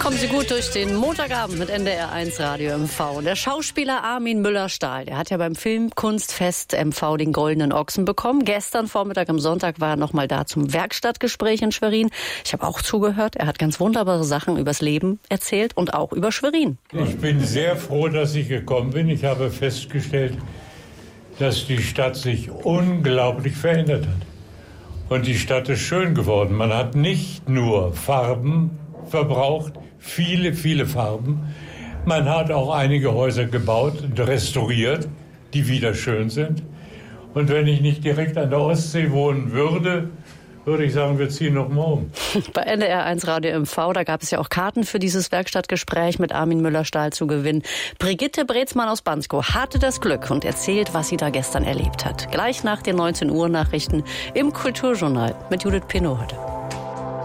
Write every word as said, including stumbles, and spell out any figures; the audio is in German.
Kommen Sie gut durch den Montagabend mit N D R eins Radio M V. Der Schauspieler Armin Müller-Stahl, der hat ja beim Filmkunstfest M V den Goldenen Ochsen bekommen. Gestern Vormittag am Sonntag war er noch mal da zum Werkstattgespräch in Schwerin. Ich habe auch zugehört. Er hat ganz wunderbare Sachen übers Leben erzählt und auch über Schwerin. Ich bin sehr froh, dass ich gekommen bin. Ich habe festgestellt, dass die Stadt sich unglaublich verändert hat. Und die Stadt ist schön geworden. Man hat nicht nur Farben verbraucht, viele, viele Farben. Man hat auch einige Häuser gebaut und restauriert, die wieder schön sind. Und wenn ich nicht direkt an der Ostsee wohnen würde, würde ich sagen, wir ziehen noch mal um. Bei N D R eins Radio M V, da gab es ja auch Karten für dieses Werkstattgespräch mit Armin Müller-Stahl zu gewinnen. Brigitte Brezmann aus Bansko hatte das Glück und erzählt, was sie da gestern erlebt hat. Gleich nach den neunzehn Uhr Nachrichten im Kulturjournal mit Judith Pinot heute.